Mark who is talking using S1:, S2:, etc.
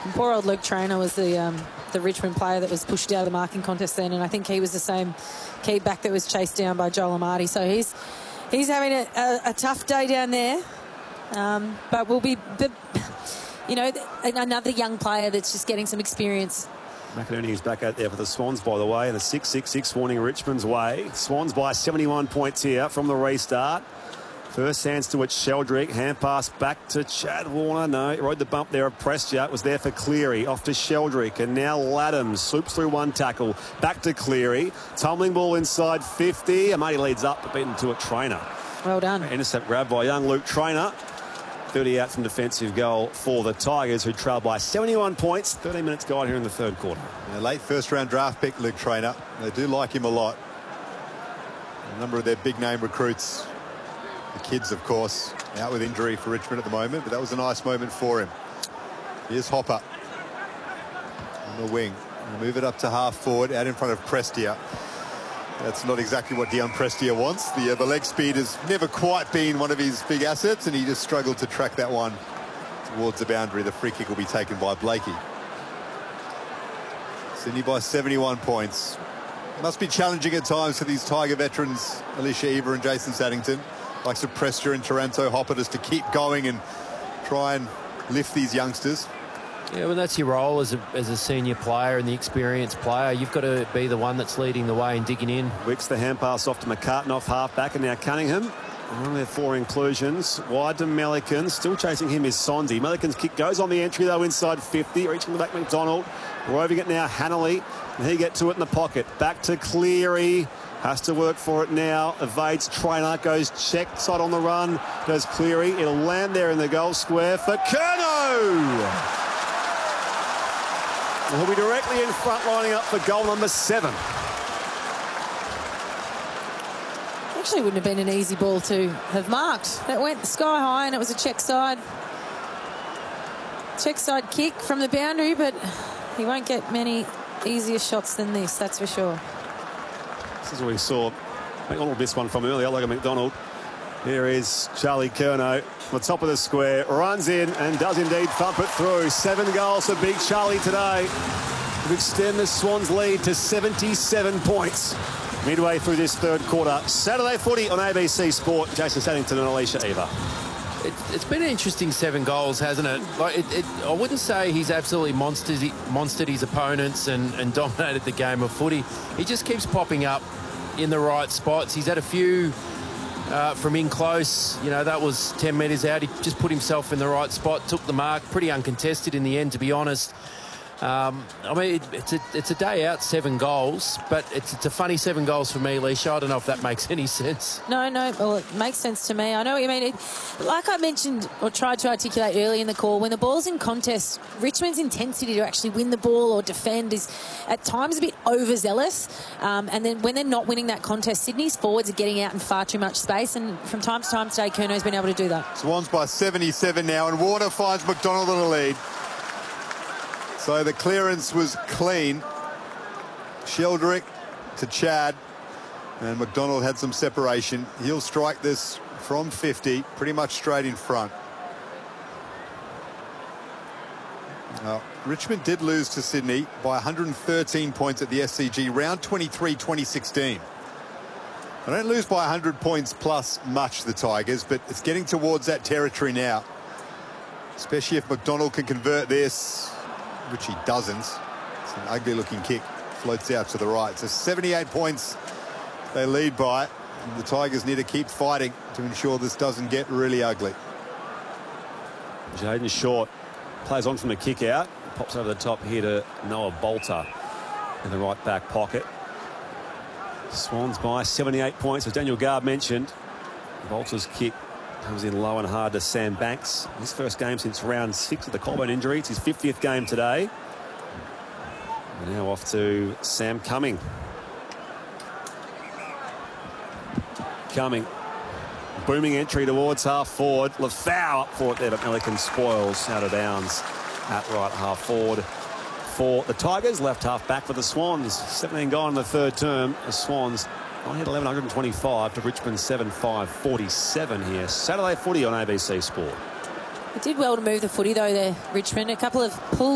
S1: And poor old Luke Traynor was the Richmond player that was pushed out of the marking contest then, and I think he was the same key back that was chased down by Joel Amartey. So he's having a tough day down there. But will be, another young player that's just getting some experience.
S2: McInerney is back out there for the Swans, by the way, and a 6-6-6 warning Richmond's way. Swans by 71 points here from the restart. First hands to it, Sheldrick. Hand pass back to Chad Warner. No, he rode the bump there of Prestia. It was there for Cleary. Off to Sheldrick. And now Laddams swoops through one tackle. Back to Cleary. Tumbling ball inside 50. Amartey leads up, but beaten to a Traynor.
S1: Well done.
S2: Intercept grab by young Luke Traynor. 30 out from defensive goal for the Tigers, who trail by 71 points. 13 minutes gone here in the third quarter.
S3: A late first-round draft pick, Luke Traynor. They do like him a lot. A number of their big-name recruits, the kids, of course, out with injury for Richmond at the moment, but that was a nice moment for him. Here's Hopper on the wing. We'll move it up to half forward, out in front of Prestia. That's not exactly what Dion Prestia wants. The leg speed has never quite been one of his big assets, and he just struggled to track that one towards the boundary. The free kick will be taken by Blakey. Sydney by 71 points. Must be challenging at times for these Tiger veterans, Alicia Eva and Jason Saddington. Likes of Prestia and Taranto Hopper, just to keep going and try and lift these youngsters.
S4: Yeah, well, that's your role as a senior player and the experienced player. You've got to be the one that's leading the way and digging in.
S2: Wicks the hand pass off to McCartan off half-back, and now Cunningham. One of their four inclusions. Wide to Melican. Still chasing him is Sondy. Melican's kick goes on the entry, though, inside 50. Reaching the back, McDonald. Roving it now, Hanley. And he get to it in the pocket. Back to Cleary. Has to work for it now. Evades Traynor. Goes check side on the run. Does Cleary. It'll land there in the goal square for Curnow. He'll be directly in front, lining up for goal number 7.
S1: Actually wouldn't have been an easy ball to have marked. That went sky high and it was a check side kick from the boundary, but he won't get many easier shots than this, that's for sure.
S2: This is what we saw McDonald missed one from earlier, like a McDonald. Here is Charlie Curnow on the top of the square, runs in and does indeed thump it through. 7 goals for Big Charlie today to extend the Swans' lead to 77 points midway through this third quarter. Saturday footy on ABC Sport. Jason Saddington and Alicia Eva.
S4: It's been an interesting 7 goals, hasn't it? Like I wouldn't say he's absolutely monstered his opponents and dominated the game of footy. He just keeps popping up in the right spots. He's had a few from in close. You know, that was 10 metres out. He just put himself in the right spot, took the mark. Pretty uncontested in the end, to be honest. I mean, it's a day out, 7 goals, but it's a funny 7 goals for me, Leisha. I don't know if that makes any sense.
S1: No, well, it makes sense to me. I know what you mean. Like I mentioned or tried to articulate early in the call, when the ball's in contest, Richmond's intensity to actually win the ball or defend is at times a bit overzealous. And then when they're not winning that contest, Sydney's forwards are getting out in far too much space, and from time to time today, Curnow's been able to do that.
S3: Swans by 77 now, and Warner finds McDonald in the lead. So the clearance was clean. Sheldrick to Chad, and McDonald had some separation. He'll strike this from 50, pretty much straight in front. Richmond did lose to Sydney by 113 points at the SCG, round 23, 2016. They don't lose by 100 points plus much, the Tigers, but it's getting towards that territory now, especially if McDonald can convert this, which he doesn't. It's an ugly looking kick, floats out to the right. So 78 points they lead by, and the Tigers need to keep fighting to ensure this doesn't get really ugly.
S2: Jaden Short plays on from the kick out, pops over the top here to Noah Bolter in the right back pocket. Swans by 78 points, as Daniel Garb mentioned. Bolter's kick comes in low and hard to Sam Banks. His first game since round 6 of the collarbone injury. It's his 50th game today. And now off to Sam Cumming. Booming entry towards half forward. Lafau up for it there, but Melican spoils out of bounds at right half forward for the Tigers. Left half back for the Swans. 17 gone in the third term. The Swans I hit 1125 to Richmond 7,547 here. Saturday footy on ABC Sport.
S1: It did well to move the footy though there, Richmond. A couple of pull